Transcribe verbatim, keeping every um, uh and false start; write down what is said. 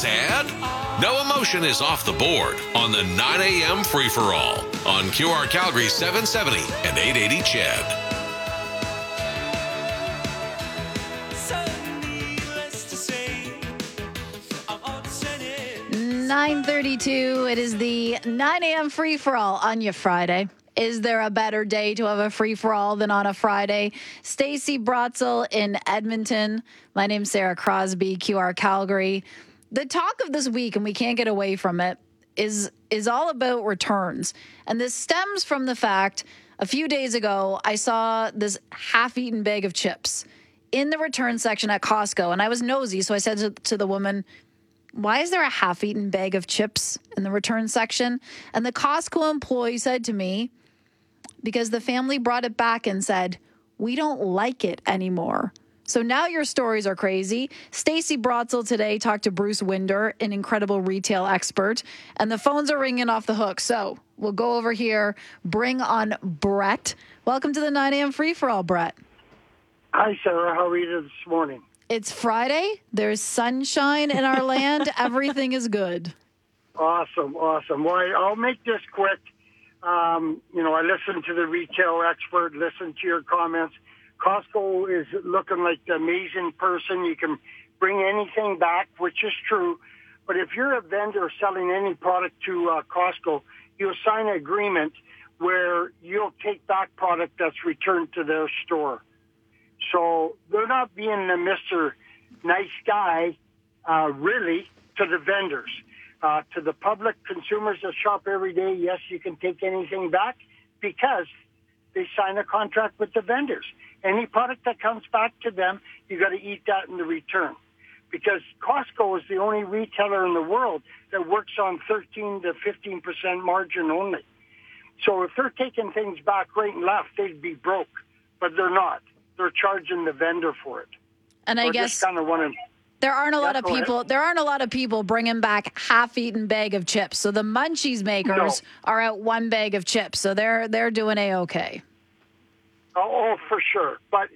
Sad? No emotion is off the board on the nine a.m. free-for-all on Q R Calgary seven seventy and eight eighty C H E D. nine thirty-two. It is the nine a.m. free-for-all on your Friday. Is there a better day to have a free-for-all than on a Friday? Stacy Brotzel in Edmonton. My name's Sarah Crosby, Q R Calgary. The talk of this week, and we can't get away from it, is, is all about returns. And this stems from the fact a few days ago, I saw this half-eaten bag of chips in the return section at Costco. And I was nosy, so I said to, to the woman, why is there a half-eaten bag of chips in the return section? And the Costco employee said to me, because the family brought it back and said, we don't like it anymore. So now your stories are crazy. Stacy Brotzel today talked to Bruce Winder, an incredible retail expert, and the phones are ringing off the hook. So we'll go over here, bring on Brett. Welcome to the nine a.m. free-for-all, Brett. Hi, Sarah. How are you this morning? It's Friday. There's sunshine in our land. Everything is good. Awesome, awesome. Well, I- I'll make this quick. Um, you know, I listened to the retail expert, listened to your comments. Costco is looking like the amazing person. You can bring anything back, which is true. But if you're a vendor selling any product to uh, Costco, you'll sign an agreement where you'll take back product that's returned to their store. So they're not being the Mister Nice Guy, uh, really, to the vendors. Uh, to the public consumers that shop every day, yes, you can take anything back because they sign a contract with the vendors. Any product that comes back to them, you got to eat that in the return. Because Costco is the only retailer in the world that works on thirteen to fifteen percent margin only. So if they're taking things back right and left, they'd be broke. But they're not. They're charging the vendor for it. And I so guess just kind of want to, there aren't a yeah, lot of go people. ahead. There aren't a lot of people bringing back half-eaten bag of chips. So the Munchies makers No. are at one bag of chips. So they're they're doing a okay. Oh, oh, for sure. But